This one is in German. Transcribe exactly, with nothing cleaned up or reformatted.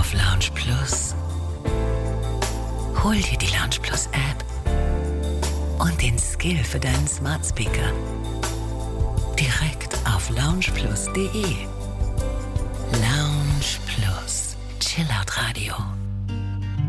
auf Lounge Plus. Hol dir die Lounge Plus App und den Skill für deinen Smart Speaker. Direkt auf loungeplus punkt de. Lounge Plus. Chillout Radio.